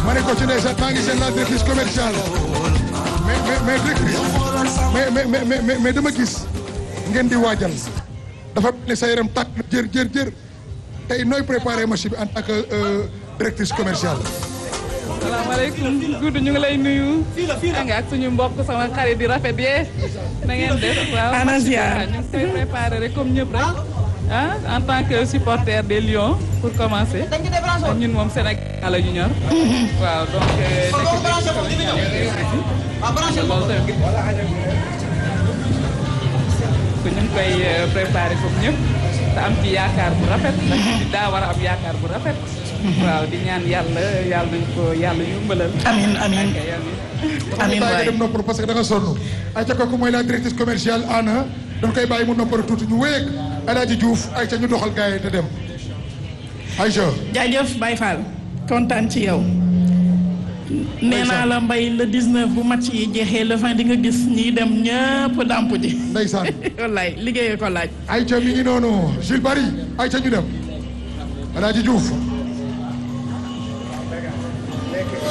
ma ne ko ci ndeysaan maa ngi seen la directrice commerciale mais directrice mais dama gis ngeen di waajal dafa ne sa yaram tàkk jër tey nooy préparé marché bi en tant que directrice commerciale. salaamaaleykum Doudou ñu ngi lay nuyu. nga ak suñu mbokk sama xarit di rafet yee. na ngeen def waaw. Anasia ñu ngi koy préparé rek comme ñëpp rek. En tant que supporter des Lions pour commencer. ñun moom Sénégal la ñu ñor. waaw donc ñu ngi koy préparé comme ñëpp. te am ci yaakaar bu rafet. ndax daa war a am yaakaar bu rafet. waaw di ñaan yàlla nañ ko yàlla yombalal. amiin waay dem noppalu parce que da nga sonn. ayca kooku mooy la directrice commerciale Anna dañ koy bàyyi mu noppalu tuuti ñu wéeg El Hadji Diouf ayca ñu doxal gars yi te dem. Aïcha. jaajëf Baye Fall kontaan ci yow. nee naa la mbay le 19 bu match yi jeexee le 20 di nga gis ñi dem ñëpp dàmpu ji. ndeysaan. wallaay liggéeyee ko laaj. ayca mi ngi noonu Jules Barry ayca ñu dem El Hadji Diouf.